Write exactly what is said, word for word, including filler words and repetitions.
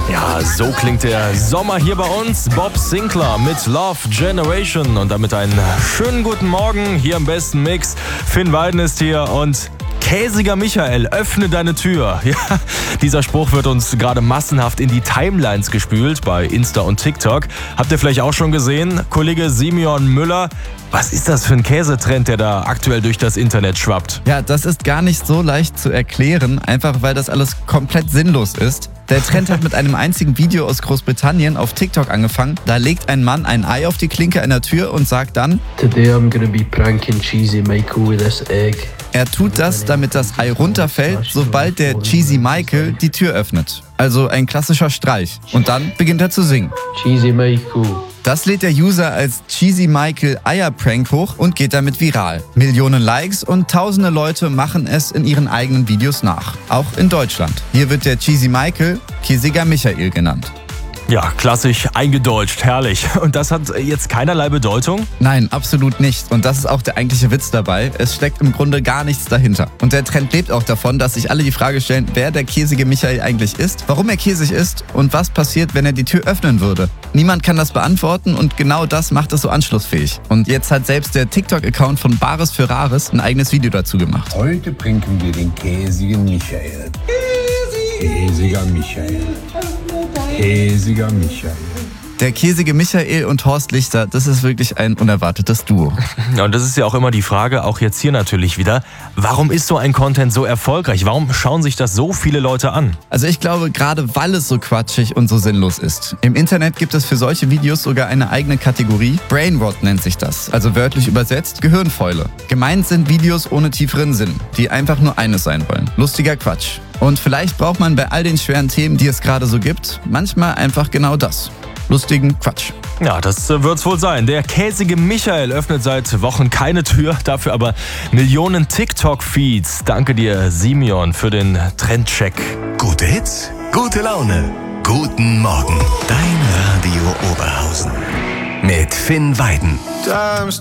Ja, so klingt der Sommer hier bei uns. Bob Sinclair mit Love Generation. Und damit einen schönen guten Morgen hier im besten Mix. Finn Weiden ist hier und Käsiger Michael, öffne deine Tür. Ja, dieser Spruch wird uns gerade massenhaft in die Timelines gespült bei Insta und TikTok. Habt ihr vielleicht auch schon gesehen? Kollege Simeon Müller, was ist das für ein Käsetrend, der da aktuell durch das Internet schwappt? Ja, das ist gar nicht so leicht zu erklären, einfach weil das alles komplett sinnlos ist. Der Trend hat mit einem einzigen Video aus Großbritannien auf TikTok angefangen. Da legt ein Mann ein Ei auf die Klinke einer Tür und sagt dann: Today I'm gonna be pranking Cheesy Michael with this egg. Er tut das, damit das Ei runterfällt, sobald der Cheesy Michael die Tür öffnet. Also ein klassischer Streich. Und dann beginnt er zu singen. Cheesy Michael. Das lädt der User als Cheesy Michael Eier-Prank hoch und geht damit viral. Millionen Likes und tausende Leute machen es in ihren eigenen Videos nach. Auch in Deutschland. Hier wird der Cheesy Michael Käsiger Michael genannt. Ja, klassisch eingedeutscht, herrlich. Und das hat jetzt keinerlei Bedeutung? Nein, absolut nicht. Und das ist auch der eigentliche Witz dabei. Es steckt im Grunde gar nichts dahinter. Und der Trend lebt auch davon, dass sich alle die Frage stellen, wer der käsige Michael eigentlich ist, warum er käsig ist und was passiert, wenn er die Tür öffnen würde. Niemand kann das beantworten und genau das macht es so anschlussfähig. Und jetzt hat selbst der TikTok-Account von Bares für Rares ein eigenes Video dazu gemacht. Heute pranken wir den käsigen Michael. Käsiger Michael. Käsiger Michael. Der käsige Michael und Horst Lichter, das ist wirklich ein unerwartetes Duo. Ja, und das ist ja auch immer die Frage, auch jetzt hier natürlich wieder, warum ist so ein Content so erfolgreich? Warum schauen sich das so viele Leute an? Also ich glaube, gerade weil es so quatschig und so sinnlos ist. Im Internet gibt es für solche Videos sogar eine eigene Kategorie. Brainrot nennt sich das, also wörtlich übersetzt Gehirnfäule. Gemeint sind Videos ohne tieferen Sinn, die einfach nur eines sein wollen: lustiger Quatsch. Und vielleicht braucht man bei all den schweren Themen, die es gerade so gibt, manchmal einfach genau das: lustigen Quatsch. Ja, das äh, wird's wohl sein. Der käsige Michael öffnet seit Wochen keine Tür, dafür aber Millionen TikTok-Feeds. Danke dir, Simeon, für den Trendcheck. Gute Hits, gute Laune, guten Morgen. Dein Radio Oberhausen mit Finn Weiden.